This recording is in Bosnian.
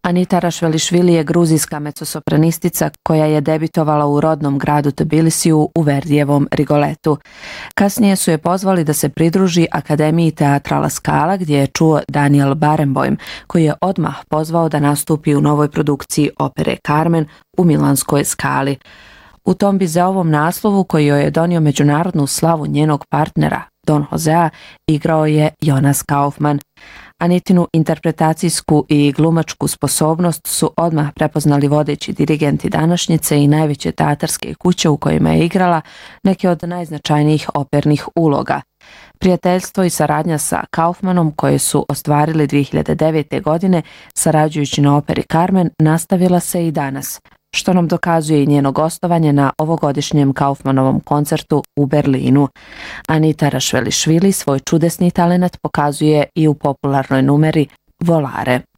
Anita Rašvelišvili je gruzijska mezzosopranistica koja je debitovala u rodnom gradu Tbilisiju u Verdijevom Rigoletu. Kasnije su je pozvali da se pridruži Akademiji teatra La Scala gdje je čuo Daniel Barenboim, koji je odmah pozvao da nastupi u novoj produkciji opere Carmen u milanskoj Scali. U tom Bizeovom naslovu koji joj je donio međunarodnu slavu njenog partnera Don Josea igrao je Jonas Kaufman. Anitinu interpretacijsku i glumačku sposobnost su odmah prepoznali vodeći dirigenti današnjice i najveće teatarske kuće u kojima je igrala neke od najznačajnijih opernih uloga. Prijateljstvo i saradnja sa Kaufmanom koje su ostvarili 2009. godine sarađujući na operi Carmen nastavila se i danas, što nam dokazuje i njeno gostovanje na ovogodišnjem Kaufmanovom koncertu u Berlinu. Anita Rašvelišvili svoj čudesni talenat pokazuje i u popularnoj numeri Volare.